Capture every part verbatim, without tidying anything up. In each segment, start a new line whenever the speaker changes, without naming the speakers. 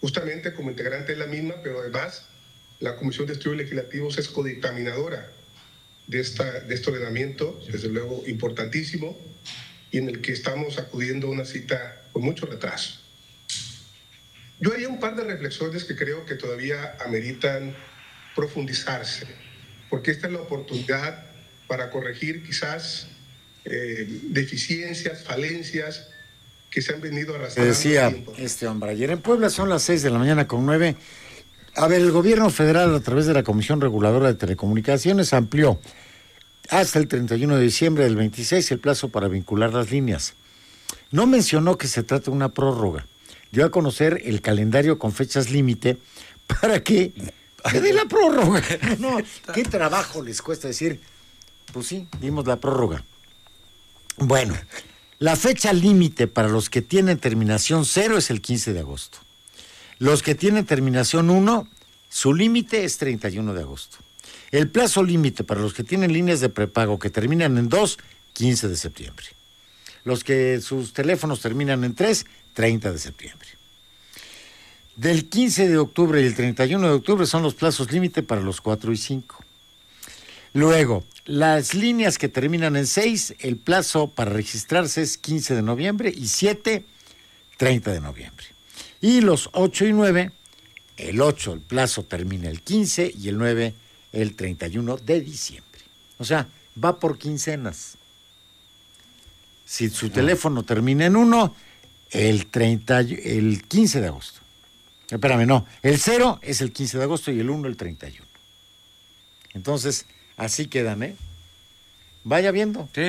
justamente como integrante de la misma, pero además la Comisión de Estudios Legislativos es codictaminadora de, esta, de este ordenamiento, desde luego importantísimo, y en el que estamos acudiendo a una cita con mucho retraso. Yo haría un par de reflexiones que creo que todavía ameritan profundizarse, porque esta es la oportunidad para corregir quizás eh, deficiencias, falencias que se han venido arrastrando.
Decía este hombre ayer en Puebla, son las seis de la mañana con nueve. A ver, el gobierno federal, a través de la Comisión Reguladora de Telecomunicaciones, amplió hasta el treinta y uno de diciembre del veintiséis el plazo para vincular las líneas. No mencionó que se trata de una prórroga. Dio a conocer el calendario con fechas límite para que se dé la prórroga. No, qué trabajo les cuesta decir, pues sí, dimos la prórroga. Bueno, la fecha límite para los que tienen terminación cero es el quince de agosto. Los que tienen terminación uno, su límite es treinta y uno de agosto. El plazo límite para los que tienen líneas de prepago que terminan en dos, quince de septiembre. Los que sus teléfonos terminan en tres, treinta de septiembre. Del quince de octubre y el treinta y uno de octubre son los plazos límite para los cuatro y cinco. Luego, las líneas que terminan en seis, el plazo para registrarse es quince de noviembre y siete, treinta de noviembre. Y los ocho y nueve, el ocho, el plazo termina el quince y el nueve, el treinta y uno de diciembre. O sea, va por quincenas. Si su teléfono termina en uno, el, treinta, el quince de agosto. Espérame, no. El cero es el quince de agosto y el uno el treinta y uno. Entonces, así quedan, ¿eh? Vaya viendo.
Sí.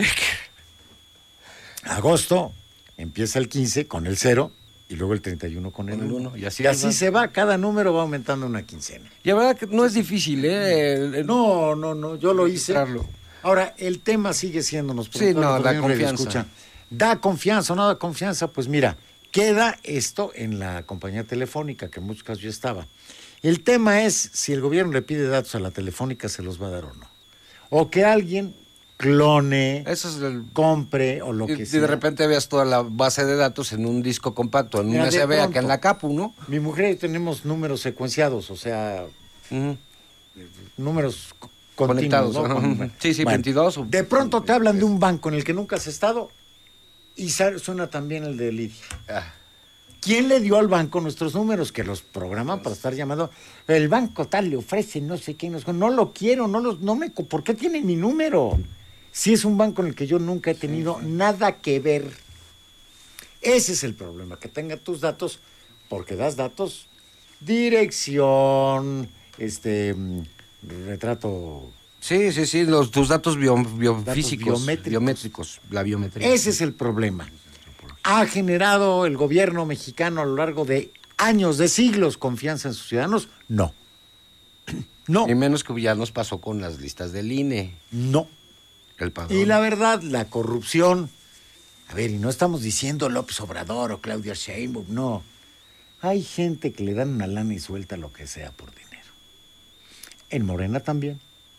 Agosto empieza el quince con el cero y luego el treinta y uno con el uno.
Y así,
y así se va, cada número va aumentando una quincena.
Y la verdad que no es difícil, ¿eh?
No, no, no, yo lo hice. Ahora, el tema sigue siéndonos.
Sí, no, la confianza.
Escucha, ¿da confianza o no da confianza? Pues mira, queda esto en la compañía telefónica, que en muchos casos ya estaba. El tema es si el gobierno le pide datos a la telefónica, se los va a dar o no. O que alguien clone,
Eso es el...
compre o lo
y,
que
y
sea.
Y de repente veas toda la base de datos en un disco compacto, en
Mira,
una C B, acá en la Capu, ¿no?
Mi mujer y tenemos números secuenciados, o sea, uh-huh. números
conectados,
continuos, ¿no? Con,
sí, sí, bueno, veintidós. O...
De pronto te hablan de un banco en el que nunca has estado y suena también el de Lidia. Ah. ¿Quién le dio al banco nuestros números? Que los programan para estar llamando. El banco tal le ofrece no sé qué. No lo quiero, no los, no me, ¿por qué tiene mi número? Si es un banco en el que yo nunca he tenido sí, sí. nada que ver. Ese es el problema, que tenga tus datos, porque das datos, dirección, este, retrato.
Sí, sí, sí, los, tus datos bio, biofísicos,
datos biométricos.
biométricos, la biometría.
Ese es el problema. Ha generado el gobierno mexicano a lo largo de años, de siglos, confianza en sus ciudadanos. No. No.
Y menos que ya nos pasó con las listas del I N E.
No.
El padrón.
Y la verdad, la corrupción. A ver, y no estamos diciendo López Obrador o Claudia Sheinbaum, no. Hay gente que le dan una lana y suelta lo que sea por dinero. En Morena también.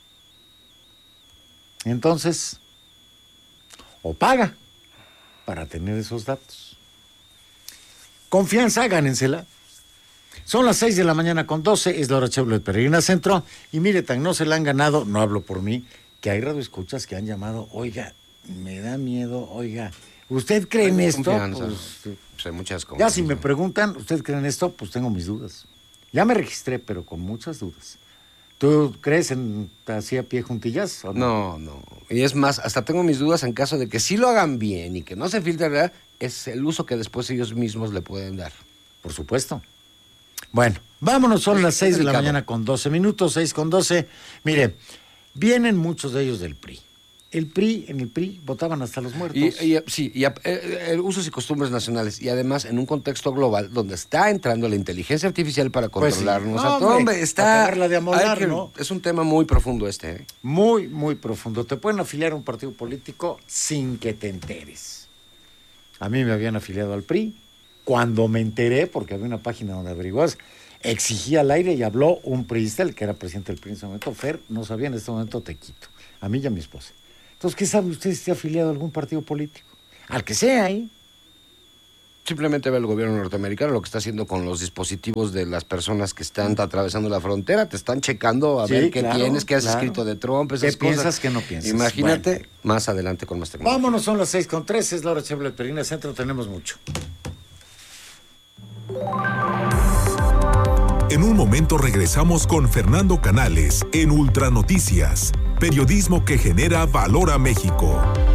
Entonces, o paga para tener esos datos. Confianza, gánensela. Son las seis de la mañana con doce, es la hora Chevrolet Peregrina Centro, y mire, tan no se la han ganado, no hablo por mí, que hay radioescuchas que han llamado, oiga, me da miedo, oiga, ¿usted cree en esto?
Pues, pues hay muchas cosas.
Ya si me preguntan, ¿usted cree en esto? Pues tengo mis dudas. Ya me registré, pero con muchas dudas. ¿Tú crees en así a pie juntillas? ¿O
no? no, no. Y es más, hasta tengo mis dudas en caso de que sí lo hagan bien y que no se filtre, ¿verdad? Es el uso que después ellos mismos le pueden dar.
Por supuesto. Bueno, vámonos, son es, las seis de la mañana con doce minutos, seis con doce. Mire, vienen muchos de ellos del P R I. El P R I, en el P R I votaban hasta los muertos.
Y, y, sí, y eh, usos y costumbres nacionales. Y además en un contexto global donde está entrando la inteligencia artificial para controlarnos
pues sí.
a todo.
Hombre,
hombre, está.
La de amolar,
que,
¿no?
Es un tema muy profundo este. ¿eh?
Muy, muy profundo. Te pueden afiliar a un partido político sin que te enteres. A mí me habían afiliado al P R I. Cuando me enteré, porque había una página donde averiguas, exigía al aire y habló un priista, el que era presidente del P R I en ese momento, Fer, no sabía, en este momento te quito. A mí y a mi esposa. Entonces, ¿qué sabe usted si está afiliado a algún partido político? Al que sea, ¿eh?
Simplemente ve el gobierno norteamericano lo que está haciendo con los dispositivos de las personas que están atravesando la frontera. Te están checando a
Sí,
ver qué
claro,
tienes, qué has
claro.
escrito de Trump, esas
¿Qué
cosas.
piensas, qué no piensas?
Imagínate
Bueno.
más adelante con más tecnología.
Vámonos, son las seis con tres, es la hora Chevrolet Perina Centro, tenemos mucho.
En un momento regresamos con Fernando Canales en Ultranoticias, periodismo que genera valor a México.